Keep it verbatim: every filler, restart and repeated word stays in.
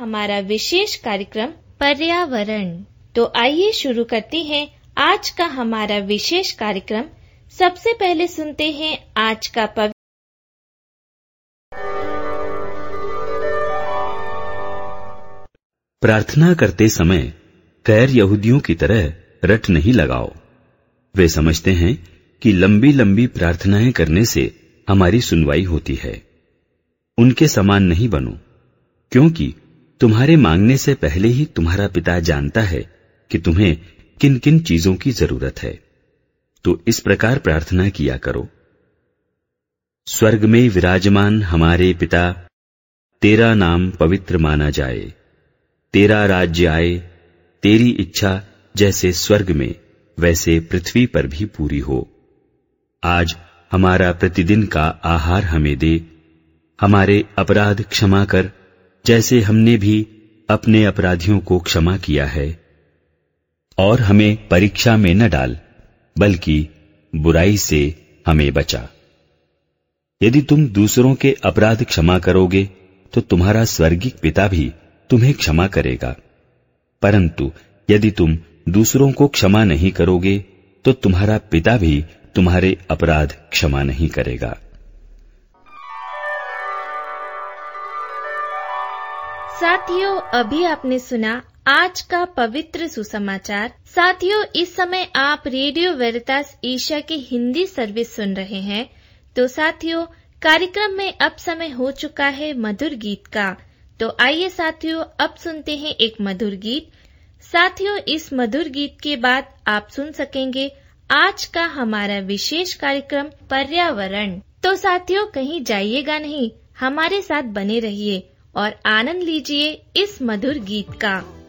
हमारा विशेष कार्यक्रम पर्यावरण। तो आइए शुरू करते हैं आज का हमारा विशेष कार्यक्रम। सबसे पहले सुनते हैं आज का पवित्र। प्रार्थना करते समय गैर यहूदियों की तरह रट नहीं लगाओ। वे समझते हैं कि लंबी लंबी प्रार्थनाएं करने से हमारी सुनवाई होती है। उनके समान नहीं बनो, क्योंकि तुम्हारे मांगने से पहले ही तुम्हारा पिता जानता है कि तुम्हें किन किन चीजों की जरूरत है। तो इस प्रकार प्रार्थना किया करो। स्वर्ग में विराजमान हमारे पिता, तेरा नाम पवित्र माना जाए, तेरा राज्य आए, तेरी इच्छा जैसे स्वर्ग में वैसे पृथ्वी पर भी पूरी हो। आज हमारा प्रतिदिन का आहार हमें दे। हमारे अपराध क्षमा कर, जैसे हमने भी अपने अपराधियों को क्षमा किया है। और हमें परीक्षा में न डाल, बल्कि बुराई से हमें बचा। यदि तुम दूसरों के अपराध क्षमा करोगे तो तुम्हारा स्वर्गीय पिता भी तुम्हें क्षमा करेगा। परंतु यदि तुम दूसरों को क्षमा नहीं करोगे तो तुम्हारा पिता भी तुम्हारे अपराध क्षमा नहीं करेगा। साथियों, अभी आपने सुना आज का पवित्र सुसमाचार। साथियों, इस समय आप रेडियो वेरितास एशिया की हिंदी सर्विस सुन रहे हैं। तो साथियों, कार्यक्रम में अब समय हो चुका है मधुर गीत का। तो आइए साथियों, अब सुनते हैं एक मधुर गीत। साथियों, इस मधुर गीत के बाद आप सुन सकेंगे आज का हमारा विशेष कार्यक्रम पर्यावरण। तो साथियों, कहीं जाइएगा नहीं, हमारे साथ बने रहिए और आनंद लीजिए इस मधुर गीत का।